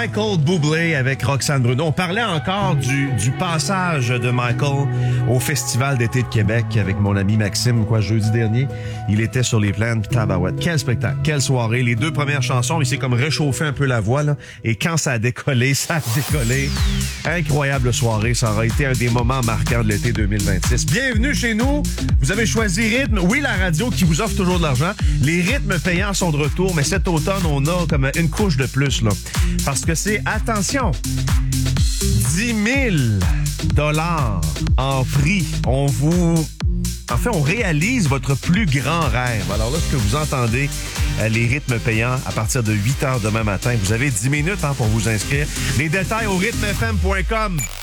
Michael Bublé avec Roxane Bruno. On parlait encore du passage de Michael au Festival d'été de Québec avec mon ami Maxime, jeudi dernier. Il était sur les plaines, puis tabarouette. Quel spectacle, quelle soirée. Les deux premières chansons, il s'est comme réchauffé un peu la voix, là. Et quand ça a décollé, ça a décollé. Incroyable soirée. Ça aura été un des moments marquants de l'été 2026. Bienvenue chez nous. Vous avez choisi Rythme. Oui, la radio qui vous offre toujours de l'argent. Les rythmes payants sont de retour, mais cet automne, on a comme une couche de plus, là. Parce que c'est, attention, 10 000 $ en prix. On réalise votre plus grand rêve. Alors là, ce que vous entendez, les rythmes payants à partir de 8 h demain matin. Vous avez 10 minutes pour vous inscrire. Les détails au rythmefm.com.